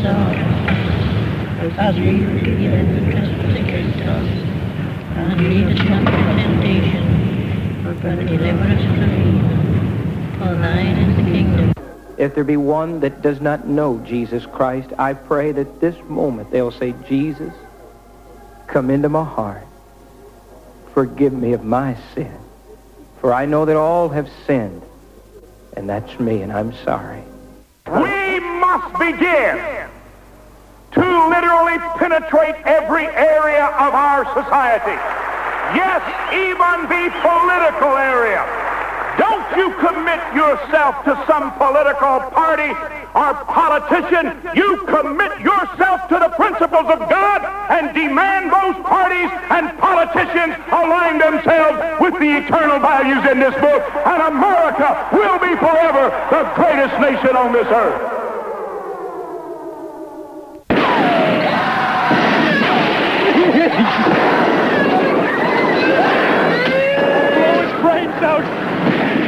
sword, because we believe in the crucifixion cross, and lead us not into temptation, but deliver us from evil. For thine is the kingdom. If there be one that does not know Jesus Christ, I pray that this moment they'll say, Jesus, come into my heart. Forgive me of my sin. For I know that all have sinned, and that's me, and I'm sorry. We must begin to literally penetrate every area of our society. Yes, even the political area. Don't you commit yourself to some political party or politician. You commit yourself to the principles of God and demand those parties and politicians align themselves with the eternal values in this book. And America will be forever the greatest nation on this earth.